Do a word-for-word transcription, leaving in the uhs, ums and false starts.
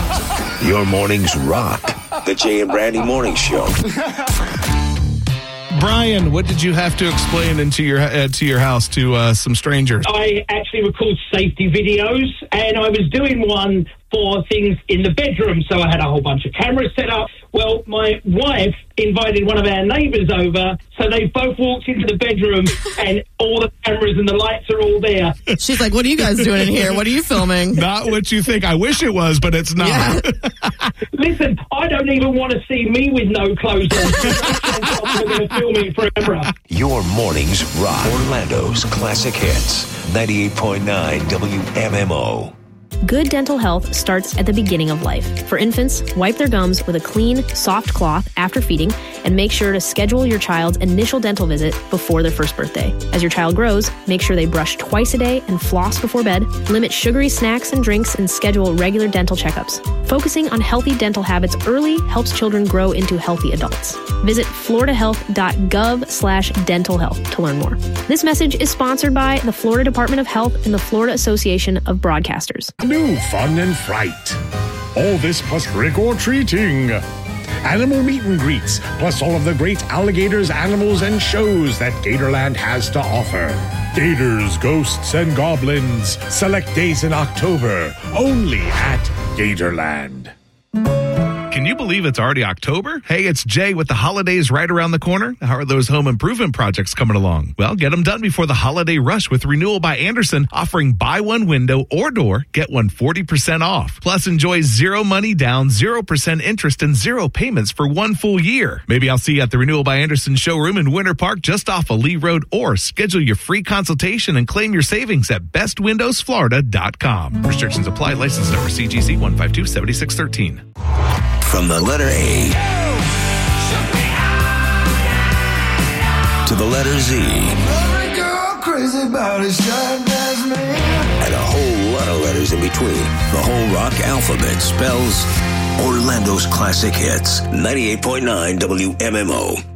Your mornings rock. The Jay and Brandy Morning Show. Brian, what did you have to explain into your uh, to your house to uh, some strangers? I actually record safety videos, and I was doing one for things in the bedroom, so I had a whole bunch of cameras set up. Well, my wife invited one of our neighbours over, so they both walked into the bedroom, and all the cameras and the lights are all there. She's like, what are you guys doing in here? What are you filming? Not what you think. I wish it was, but it's not. Yeah. Listen, I don't even want to see me with no clothes on. We're going to film me forever. Your mornings rock. Orlando's classic hits. ninety-eight point nine W M M O. Good dental health starts at the beginning of life. For infants, wipe their gums with a clean, soft cloth after feeding, and make sure to schedule your child's initial dental visit before their first birthday. As your child grows, make sure they brush twice a day and floss before bed, limit sugary snacks and drinks, and schedule regular dental checkups. Focusing on healthy dental habits early helps children grow into healthy adults. Visit floridahealth.gov slash dental health to learn more. This message is sponsored by the Florida Department of Health and the Florida Association of Broadcasters. New fun and fright. All this plus trick or treating. Animal meet and greets, plus all of the great alligators, animals, and shows that Gatorland has to offer. Gators, ghosts, and goblins. Select days in October, only at Gatorland. Can you believe it's already October? Hey, it's Jay with the holidays right around the corner. How are those home improvement projects coming along? Well, get them done before the holiday rush with Renewal by Andersen, offering buy one window or door, get one forty percent off. Plus, enjoy zero money down, zero percent interest, and zero payments for one full year. Maybe I'll see you at the Renewal by Andersen showroom in Winter Park just off of Lee Road, or schedule your free consultation and claim your savings at best windows florida dot com. Restrictions apply. License number C G C one five two seven six one three. From the letter A to the letter Z, and a whole lot of letters in between, the whole rock alphabet spells Orlando's classic hits. ninety-eight point nine W M M O.